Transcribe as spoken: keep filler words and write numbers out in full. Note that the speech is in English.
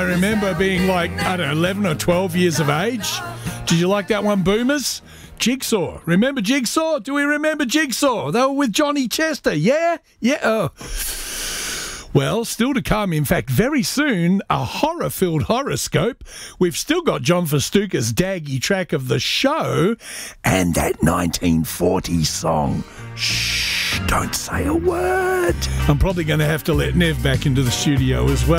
I remember being like, I don't know, eleven or twelve years of age. Did you like that one, Boomers? Jigsaw. Remember Jigsaw? Do we remember Jigsaw? They were with Johnny Chester. Yeah? Yeah. Oh. Well, still to come, in fact, very soon, a horror-filled horoscope. We've still got John Festuca's Daggy track of the show and that nineteen forties song. Shh, don't say a word. I'm probably going to have to let Nev back into the studio as well.